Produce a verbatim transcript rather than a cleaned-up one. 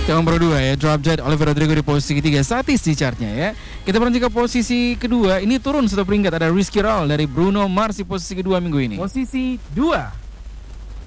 Yang nomor dua ya, Drop Dead Olivia Rodrigo di posisi ketiga statis di chartnya ya. Kita berlanjut ke posisi kedua, ini turun satu peringkat, ada Rizky Raul dari Bruno Mars di posisi kedua minggu ini. Posisi dua.